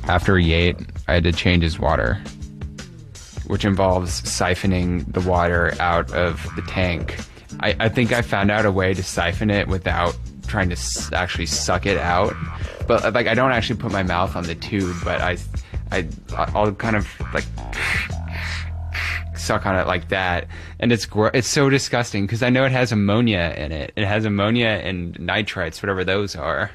After he ate, I had to change his water, which involves siphoning the water out of the tank. I think I found out a way to siphon it without trying to actually suck it out. But like, I don't actually put my mouth on the tube, but I'll kind of like suck on it like that, and it's so disgusting because I know it has ammonia in it. It has ammonia and nitrites, whatever those are.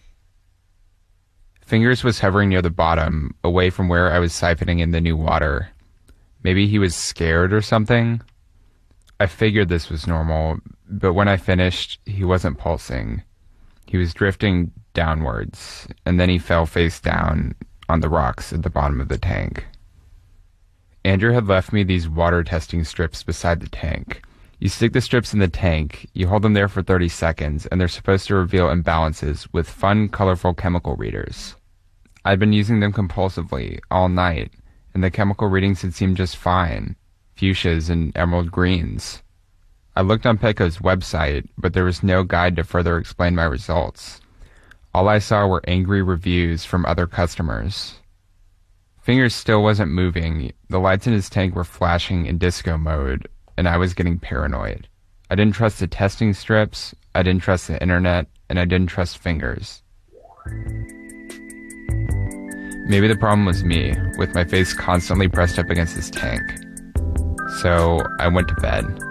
Fingers was hovering near the bottom, away from where I was siphoning in the new water. Maybe he was scared or something. I figured this was normal, but when I finished, he wasn't pulsing. He was drifting downwards, and then he fell face down on the rocks at the bottom of the tank. Andrew had left me these water testing strips beside the tank. You stick the strips in the tank, you hold them there for 30 seconds, and they're supposed to reveal imbalances with fun, colorful chemical readers. I'd been using them compulsively all night, and the chemical readings had seemed just fine. Fuchsias and emerald greens. I looked on Petco's website, but there was no guide to further explain my results. All I saw were angry reviews from other customers. Fingers still wasn't moving, the lights in his tank were flashing in disco mode, and I was getting paranoid. I didn't trust the testing strips, I didn't trust the internet, and I didn't trust Fingers. Maybe the problem was me, with my face constantly pressed up against his tank. So I went to bed.